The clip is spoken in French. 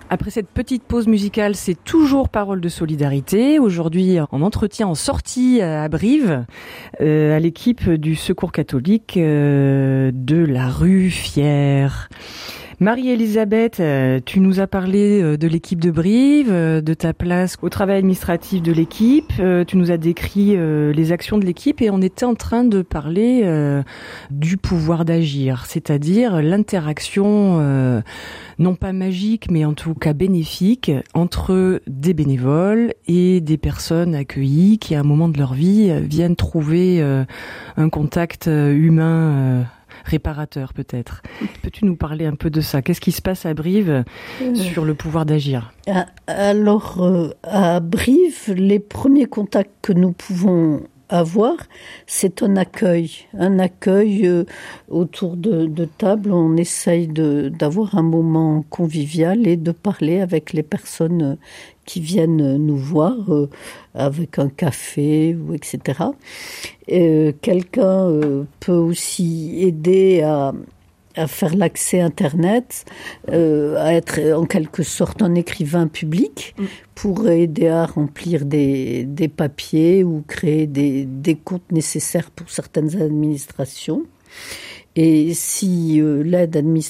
Après cette petite pause musicale, c'est toujours Parole de solidarité. Aujourd'hui, en entretien en sortie à Brive, à l'équipe du Secours catholique de la rue Fière. Marie-Elisabeth, tu nous as parlé de l'équipe de Brive, de ta place au travail administratif de l'équipe. Tu nous as décrit les actions de l'équipe et on était en train de parler du pouvoir d'agir, c'est-à-dire l'interaction non pas magique, mais en tout cas bénéfique entre des bénévoles et des personnes accueillies qui, à un moment de leur vie, viennent trouver un contact humain réparateur peut-être. Peux-tu nous parler un peu de ça ? Qu'est-ce qui se passe à Brive sur le pouvoir d'agir ? Alors, à Brive, les premiers contacts que nous pouvons avoir, c'est un accueil autour de table. On essaye d'avoir un moment convivial et de parler avec les personnes qui viennent nous voir avec un café ou etc. Quelqu'un peut aussi aider à faire l'accès Internet, à être en quelque sorte un écrivain public pour aider à remplir des papiers ou créer des comptes nécessaires pour certaines administrations. Et si l'aide